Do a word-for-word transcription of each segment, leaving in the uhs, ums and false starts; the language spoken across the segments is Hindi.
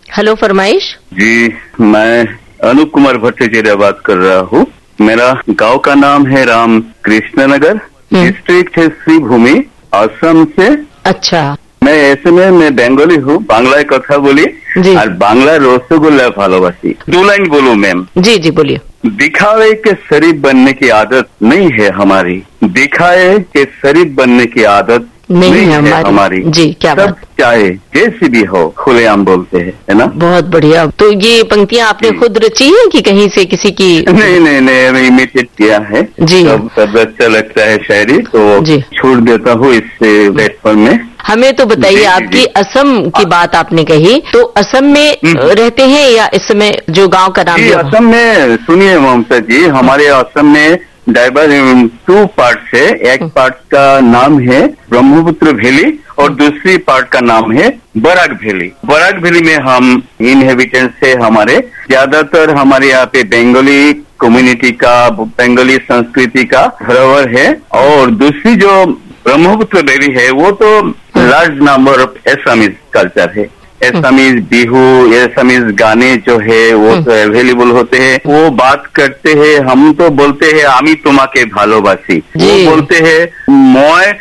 हेलो, फरमाइश। जी, मैं अनूप कुमार भट्टाचार्य बात कर रहा हूँ। मेरा गांव का नाम है राम कृष्ण नगर, डिस्ट्रिक्ट है श्रीभूमि, असम से। अच्छा। मैं ऐसे में मैं बंगाली हूँ, बांग्ला कथा बोली और बांग्ला रसगुल्ला भालोबासी। दो लाइन बोलूं मैम? जी जी बोलिए। दिखावे के शरीफ बनने की आदत नहीं है हमारी, दिखाए के शरीफ बनने की आदत नहीं, नहीं है हमारी, हमारी। जी, क्या सब बात? चाहे जैसी भी हो खुलेआम बोलते हैं, है ना? बहुत बढ़िया। तो ये पंक्तियां आपने खुद रची है कि कहीं से किसी की? नहीं नहीं नहीं, इमिटेट किया है जी। सब सब अच्छा लगता है शायरी तो छोड़ देता हूँ इस प्लेटफॉर्म में। हमें तो बताइए, आपकी असम की बात आपने कही, तो असम में रहते हैं या इस समय जो गांव का नाम? असम में सुनिए ममता जी, हमारे असम में डाइवर टू पार्ट है। एक पार्ट का नाम है ब्रह्मपुत्र वैली और दूसरी पार्ट का नाम है बराक वैली। बराक वैली में हम इनहेबिटेंट्स है, हमारे ज्यादातर हमारे यहाँ पे बंगाली कम्युनिटी का, बंगाली संस्कृति का धरोहर है। और दूसरी जो ब्रह्मपुत्र वैली है वो तो large number of Assamese culture है। एसामीज बिहू, एसामीज गाने जो है वो तो अवेलेबल होते हैं, वो बात करते हैं। हम तो बोलते हैं आमी तुम्हाके भालोबासी, वो बोलते हैं मैं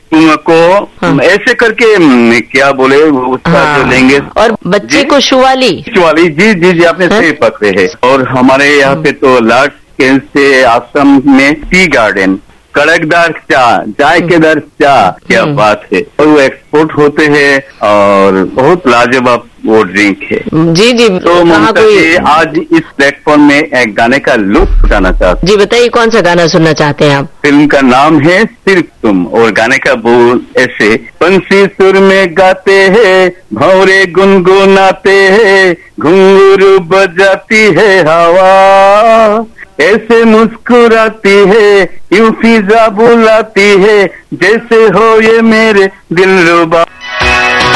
तुमको, ऐसे करके क्या बोले उसका जो लेंगे। और बच्चे को शुवाली शुवाली जी जी जी आपने सही पकड़े है। और हमारे यहाँ पे तो लार्ज स्केल से आसाम में टी गार्डन, कड़कदार चाय, जायकेदार चाय, क्या बात है। और वो एक्सपोर्ट होते हैं और बहुत लाजवाब वो ड्रिंक है। जी जी। तो कोई... आज इस प्लेटफॉर्म में एक गाने का लुत्फ उठाना चाहते जी, बताइए कौन सा गाना सुनना चाहते हैं आप? फिल्म का नाम है सिर्फ तुम और गाने का बोल ऐसे, पंछी सुर में गाते हैं, भंवरे गुनगुनाते हैं, घुंघरू बजाती है हवा, ऐसे मुस्कुराती है, यूं फिजा बुलाती है, जैसे हो ये मेरे दिलरुबा।